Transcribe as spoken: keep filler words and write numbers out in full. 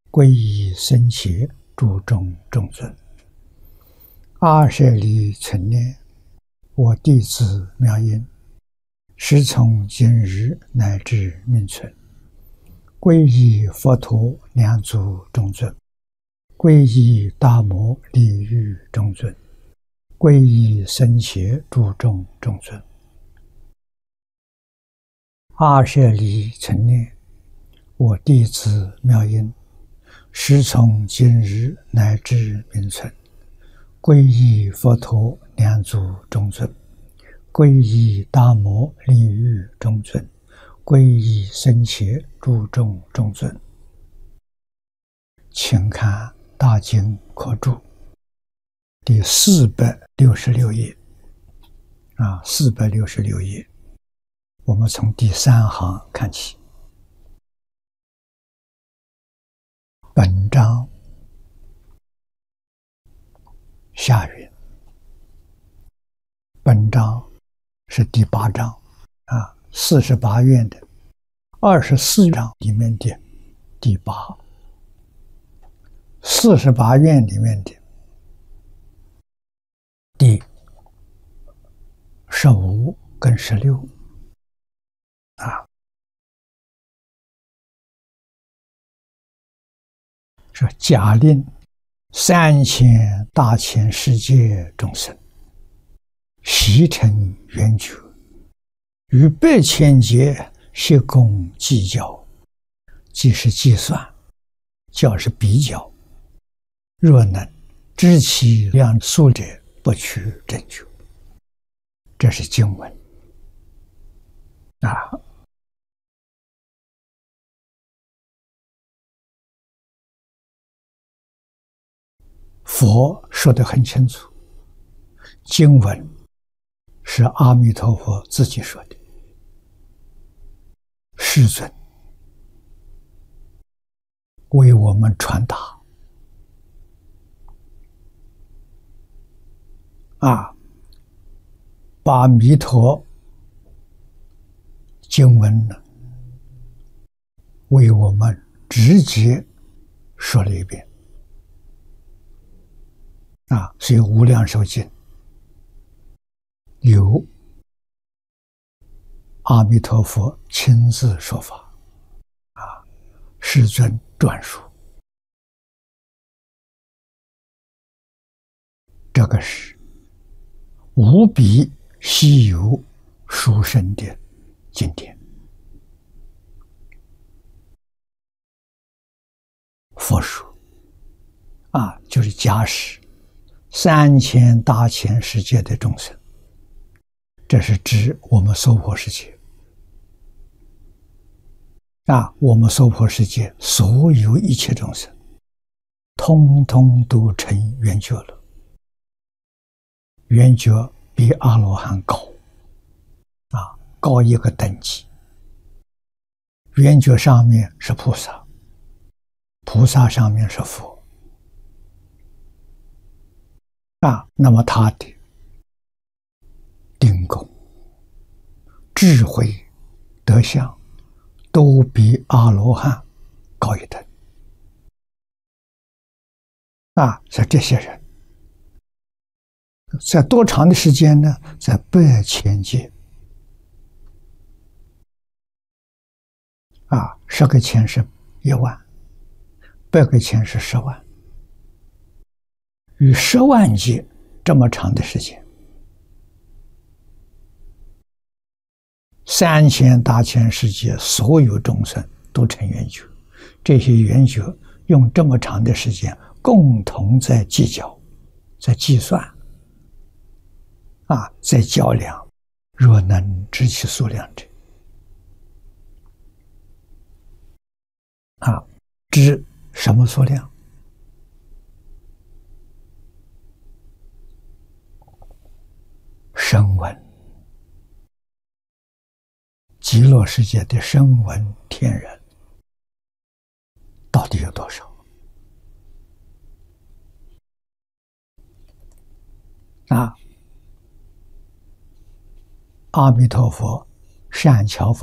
皈依僧伽，诸众中尊。二舍利存念，我弟子妙音，时从今日乃至命存，皈依佛陀两足中尊，皈依大摩利欲中尊，皈依僧伽，诸众中尊。二舍利存念，我弟子妙音，时从今日乃至命存，皈依佛陀两足中尊，皈依大摩利欲中尊，皈依僧伽，诸众中尊。请看大经科注第四百六十六页啊，四百六十六页，我们从第三行看起。本章下云，本章是第八章啊，四十八愿的二十四章里面的第八，四十八愿里面的第十五跟十六啊，说假令三千大千世界众生悉成圆觉，于百千劫悉共计较，即是计算，较是比较，若能知其量数者，不取正觉。这是经文啊。佛说得很清楚，经文是阿弥陀佛自己说的，世尊为我们传达啊，把弥陀经文呢为我们直接说了一遍啊，所以无量寿经有阿弥陀佛亲自说法啊，世尊转述，这个是无比稀有殊胜的经典。佛说啊，就是假使三千大千世界的众生，这是指我们娑婆世界啊，我们娑婆世界所有一切众生，通通都成圆觉了。圆觉比阿罗汉高啊，高一个等级。圆觉上面是菩萨，菩萨上面是佛啊，那么他的定功、智慧、德相都比阿罗汉高一等啊！像这些人，在多长的时间呢？在百千劫啊，十个千是一万，百个千是十万，与十万劫这么长的时间，三千大千世界所有众生都成圆觉，这些圆觉用这么长的时间共同在计较，在计算啊，在较量，若能知其数量者啊，知什么数量？声闻，极乐世界的声闻天人到底有多少？啊，阿弥陀佛善巧法